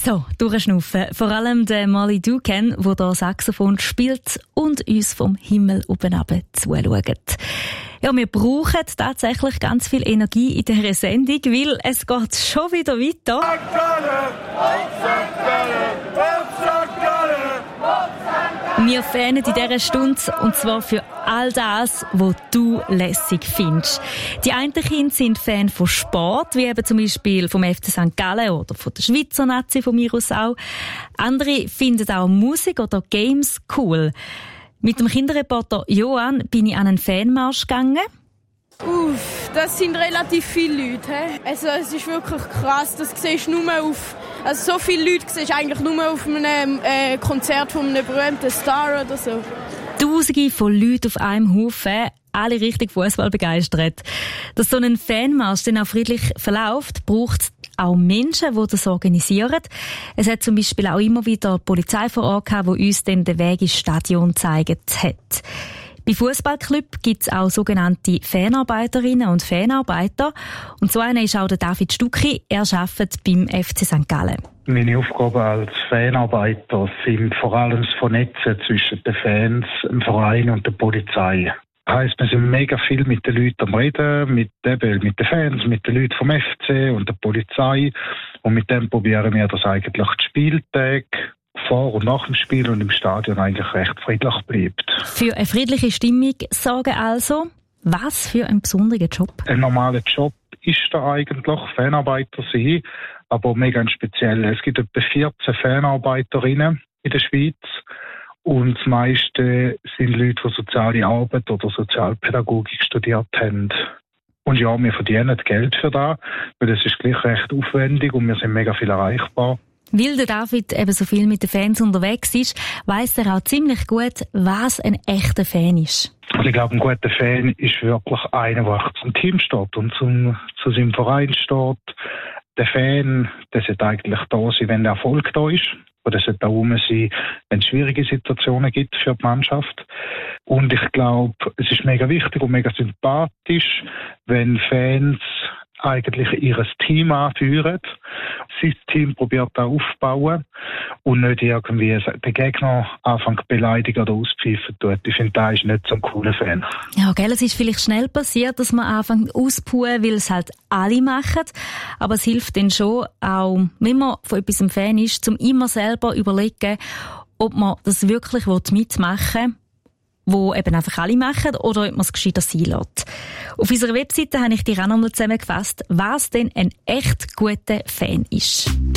So, durchschnaufen. Vor allem der Molly Dukan, der hier Saxophon spielt und uns vom Himmel oben runter zuschaut. Ja, wir brauchen tatsächlich ganz viel Energie in dieser Sendung, weil es geht schon wieder weiter. Wir fanen in dieser Stunde, und zwar für all das, was du lässig findest. Die einen Kinder sind Fan von Sport, wie eben zum Beispiel vom FC St. Gallen oder von der Schweizer Nazi von mir aus auch. Andere finden auch Musik oder Games cool. Mit dem Kinderreporter Johann bin ich an einen Fanmarsch gegangen. Das sind relativ viele Leute. Also es ist wirklich krass, das siehst du nur auf... Also so viele Leute siehst du eigentlich nur auf einem Konzert von einem berühmten Star oder so. Tausende von Leuten auf einem Haufen, alle richtig Fußball begeistert. Dass so ein Fanmarsch dann auch friedlich verläuft, braucht es auch Menschen, die das organisieren. Es hat zum Beispiel auch immer wieder Polizei vor Ort gehabt, die uns dann den Weg ins Stadion gezeigt hat. Bei Fußballclub gibt es auch sogenannte Fanarbeiterinnen und Fanarbeiter. Und so einer ist auch der David Stucki. Er arbeitet beim FC St. Gallen. Meine Aufgaben als Fanarbeiter sind vor allem das Vernetzen zwischen den Fans, dem Verein und der Polizei. Das heisst, wir sind mega viel mit den Leuten am Reden, mit den Fans, mit den Leuten vom FC und der Polizei. Und mit dem probieren wir das eigentlich die Spieltage vor und nach dem Spiel und im Stadion eigentlich recht friedlich bleibt. Für eine friedliche Stimmung sorgen also. Was für ein besonderer Job? Ein normaler Job ist da eigentlich, Fanarbeiter sein, aber mega speziell. Es gibt etwa 14 Fanarbeiterinnen in der Schweiz und das meiste sind Leute, die soziale Arbeit oder Sozialpädagogik studiert haben. Und ja, wir verdienen Geld für das, weil das ist gleich recht aufwendig und wir sind mega viel erreichbar. Weil der David eben so viel mit den Fans unterwegs ist, weiss er auch ziemlich gut, was ein echter Fan ist. Also ich glaube, ein guter Fan ist wirklich einer, der zum Team steht und zu seinem Verein steht. Der Fan, der sollte eigentlich da sein, wenn der Erfolg da ist. Oder sollte auch rum sein, wenn es schwierige Situationen gibt für die Mannschaft. Und ich glaube, es ist mega wichtig und mega sympathisch, wenn Fans eigentlich ihr Team anführen, sein Team probiert da aufzubauen und nicht irgendwie den Gegner anfangen zu beleidigen oder auspfeifen tut. Ich finde, da ist nicht so ein cooler Fan. Ja, gell, es ist vielleicht schnell passiert, dass man anfängt auszupuhen, weil es halt alle machen. Aber es hilft dann schon auch, wenn man von etwas ein Fan ist, zum immer selber überlegen, ob man das wirklich mitmachen will, wo eben einfach alle machen, oder ob man es gescheiter sein lässt. Auf unserer Webseite habe ich dir auch nochmal zusammengefasst, was denn ein echt guter Fan ist.